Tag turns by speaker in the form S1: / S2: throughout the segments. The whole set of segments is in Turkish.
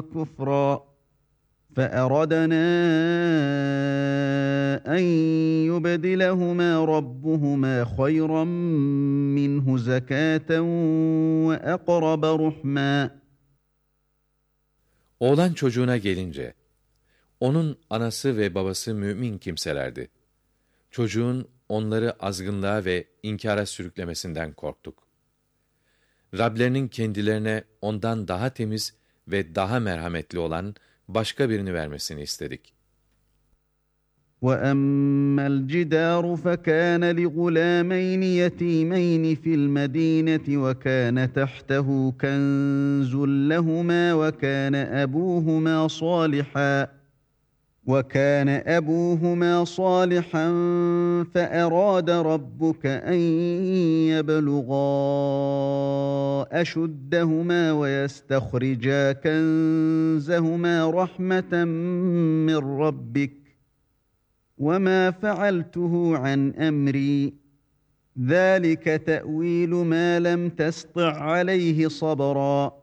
S1: وكفرا فأردنا أن يبدلهما ربهما خيرا منه زكاة وأقرب رحما.
S2: Oğlan çocuğuna gelince, onun anası ve babası mümin kimselerdi. Çocuğun onları azgınlığa ve inkara sürüklemesinden korktuk. Rablerinin kendilerine ondan daha temiz ve daha merhametli olan başka birini vermesini istedik.
S1: وَأَمَّا الْجِدَارُ فَكَانَ لِغُلَامَيْنِ يَتِيمَيْنِ فِي الْمَدِينَةِ وَكَانَ تَحْتَهُ كَنزٌ لَّهُمَا وَكَانَ أَبُوهُمَا صَالِحًا فَأَرَادَ رَبُّكَ أَن يَبْلُغَا أَشُدَّهُمَا وَيَسْتَخْرِجَا كَنزَهُمَا رَحْمَةً مِّن رَّبِّكَ وَمَا فَعَلْتُهُ عَنْ أَمْرِي ذَٰلِكَ تَأْوِيلُ مَا لَمْ تَسْطِع عَلَيْهِ صَبْرًا.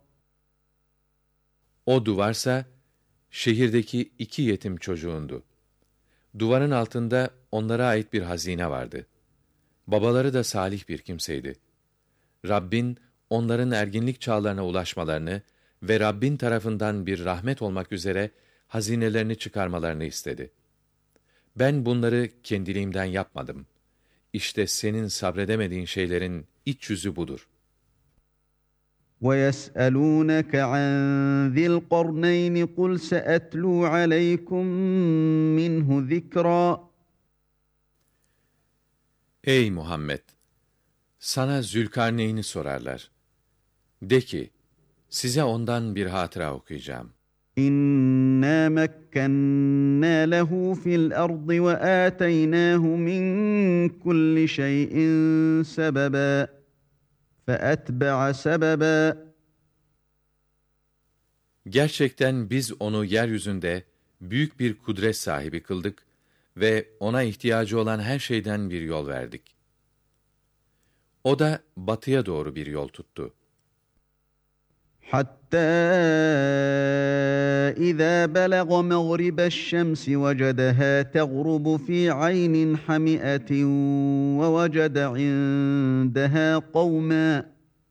S2: O duvarsa, şehirdeki 2 yetim çocuğundu. Duvarın altında onlara ait bir hazine vardı. Babaları da salih bir kimseydi. Rabbin, onların erginlik çağlarına ulaşmalarını ve Rabbin tarafından bir rahmet olmak üzere hazinelerini çıkarmalarını istedi. Ben bunları kendiliğimden yapmadım. İşte senin sabredemediğin şeylerin iç yüzü budur.
S1: وَيَسْأَلُونَكَ عَنْ ذِي الْقَرْنَيْنِ قُلْ سَأَتْلُو عَلَيْكُمْ مِنْهُ ذِكْرًا.
S2: Ey Muhammed! Sana Zülkarneyn'i sorarlar. De ki, size ondan bir hatıra okuyacağım.
S1: İnna mekkenna lehu fil ardı ve ataynahu min kulli şeyin sebeba. Feetbe'a sebeba.
S2: Gerçekten biz onu yeryüzünde büyük bir kudret sahibi kıldık ve ona ihtiyacı olan her şeyden bir yol verdik. O da batıya doğru bir yol tuttu.
S1: Hatta İza belaga mağribeş şemsi vecedeha teğrubu fi aynin hamiatin ve vecede indeha kavma.